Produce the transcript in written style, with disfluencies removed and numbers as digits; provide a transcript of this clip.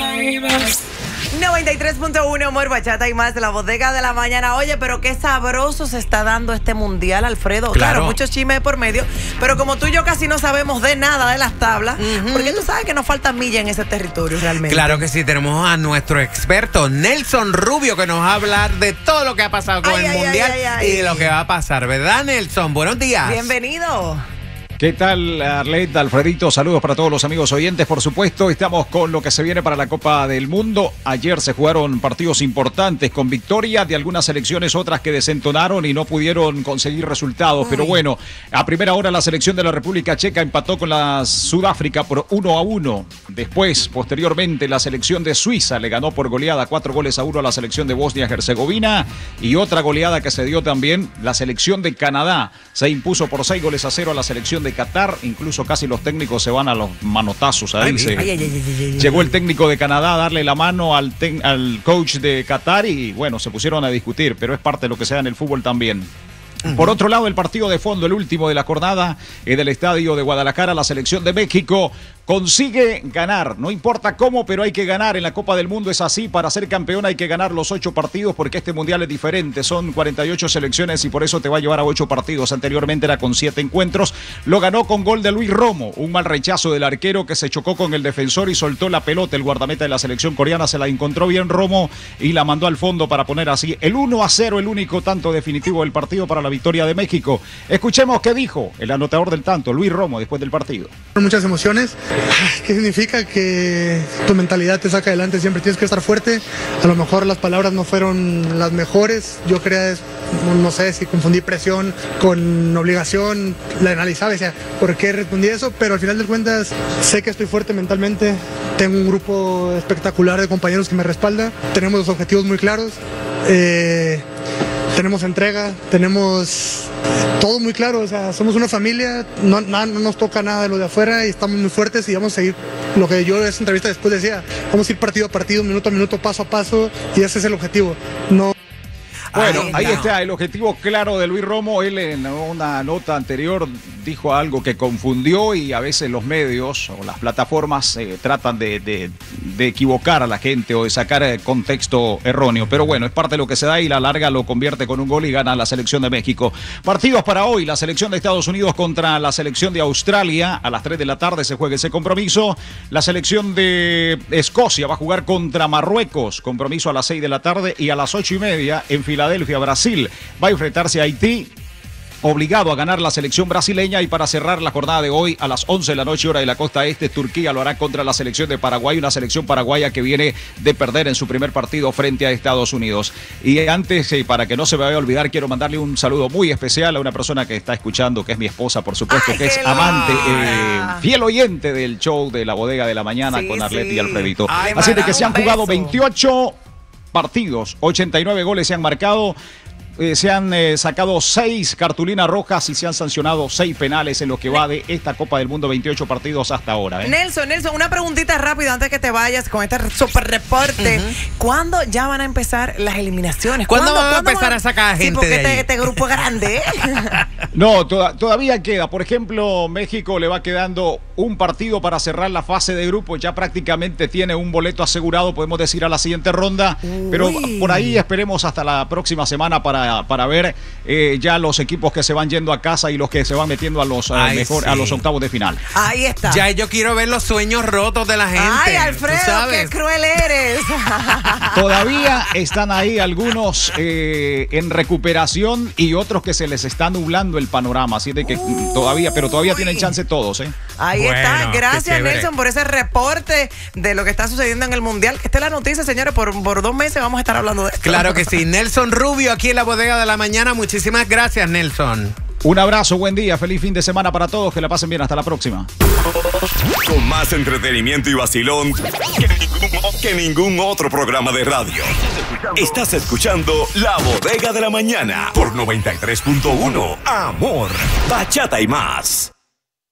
93.1 Amor, Bachata y más de la bodega de la mañana. Oye, pero qué sabroso se está dando este mundial, Alfredo. Claro, muchos chismes por medio, pero como tú y yo casi no sabemos de nada de las tablas, porque tú sabes que nos falta milla en ese territorio realmente. Claro que sí, tenemos a nuestro experto Nelson Rubio que nos va a hablar de todo lo que ha pasado con el mundial y de lo que va a pasar, ¿verdad, Nelson? Buenos días. Bienvenido. ¿Qué tal, Arlette, Alfredito? Saludos para todos los amigos oyentes, por supuesto. Estamos con lo que se viene para la Copa del Mundo. Ayer se jugaron partidos importantes con victoria de algunas selecciones, otras que desentonaron y no pudieron conseguir resultados. Pero bueno, a primera hora la selección de la República Checa empató con la Sudáfrica por 1-1. Después, posteriormente, la selección de Suiza le ganó por goleada 4-1 a la selección de Bosnia-Herzegovina. Y otra goleada que se dio también, la selección de Canadá se impuso por 6-0 a la selección de Qatar. Incluso casi los técnicos se van a los manotazos. Ahí llegó el técnico de Canadá a darle la mano al coach de Qatar y bueno, se pusieron a discutir, pero es parte de lo que se da en el fútbol también. Por otro lado, el partido de fondo, el último de la jornada del estadio de Guadalajara, la selección de México consigue ganar, no importa cómo, pero hay que ganar. En la Copa del Mundo es así, para ser campeón hay que ganar los 8 partidos porque este mundial es diferente, son 48 selecciones y por eso te va a llevar a 8 partidos. Anteriormente era con 7 encuentros, lo ganó con gol de Luis Romo, un mal rechazo del arquero que se chocó con el defensor y soltó la pelota. El guardameta de la selección coreana se la encontró bien Romo y la mandó al fondo para poner así el 1-0, el único tanto definitivo del partido para la victoria de México. Escuchemos qué dijo el anotador del tanto, Luis Romo, después del partido. Muchas emociones. ¿Qué significa? Que tu mentalidad te saca adelante, siempre tienes que estar fuerte. A lo mejor las palabras no fueron las mejores, yo creo, no sé si confundí presión con obligación, la analizaba y decía, ¿por qué respondí eso? Pero al final de cuentas sé que estoy fuerte mentalmente, tengo un grupo espectacular de compañeros que me respalda, tenemos los objetivos muy claros, tenemos entrega, tenemos todo muy claro, o sea, somos una familia, no nos toca nada de lo de afuera y estamos muy fuertes y vamos a seguir lo que yo en esa entrevista después decía, vamos a ir partido a partido, minuto a minuto, paso a paso y ese es el objetivo. Bueno, ahí está el objetivo claro de Luis Romo. Él en una nota anterior dijo algo que confundió y a veces los medios o las plataformas tratan de equivocar a la gente o de sacar contexto erróneo. Pero bueno, es parte de lo que se da y la larga lo convierte con un gol y gana la selección de México. Partidos para hoy, la selección de Estados Unidos contra la selección de Australia. A las 3 de la tarde se juega ese compromiso. La selección de Escocia va a jugar contra Marruecos. Compromiso a las 6 de la tarde y a las 8:30 en Filadelfia, Brasil. Va a enfrentarse a Haití. Obligado a ganar la selección brasileña y para cerrar la jornada de hoy a las 11 de la noche hora de la costa este, Turquía lo hará contra la selección de Paraguay, una selección paraguaya que viene de perder en su primer partido frente a Estados Unidos. Y antes, para que no se me vaya a olvidar, quiero mandarle un saludo muy especial a una persona que está escuchando, que es mi esposa, por supuesto, que es amante, fiel oyente del show de la bodega de la mañana con Arlette y Alfredito. Así de que se han jugado 28 partidos, 89 goles se han marcado. Se han sacado 6 cartulinas rojas y se han sancionado 6 penales en lo que va de esta Copa del Mundo, 28 partidos hasta ahora. Nelson, una preguntita rápida antes que te vayas con este super reporte. ¿Cuándo ya van a empezar las eliminaciones? ¿Cuándo van a empezar a sacar gente porque de ahí? Este grupo es grande, ¿eh? No, todavía queda. Por ejemplo, México le va quedando un partido para cerrar la fase de grupo. Ya prácticamente tiene un boleto asegurado, podemos decir, a la siguiente ronda. Pero por ahí esperemos hasta la próxima semana para ver ya los equipos que se van yendo a casa y los que se van metiendo a los a los octavos de final. Ahí está. Ya yo quiero ver los sueños rotos de la gente. Ay, Alfredo, qué cruel eres. Todavía están ahí algunos en recuperación y otros que se les está nublando el panorama, así de que todavía tienen chance todos, ¿eh? Ahí está. Gracias, Nelson, por ese reporte de lo que está sucediendo en el Mundial. Esta es la noticia, señores, por 2 meses vamos a estar hablando de esto. Claro que sí. Nelson Rubio aquí en la bodega de la mañana. Muchísimas gracias, Nelson. Un abrazo, buen día, feliz fin de semana para todos, que la pasen bien, hasta la próxima. Con más entretenimiento y vacilón que ningún otro programa de radio. Estás escuchando La Bodega de la Mañana por 93.1 Amor, Bachata y más.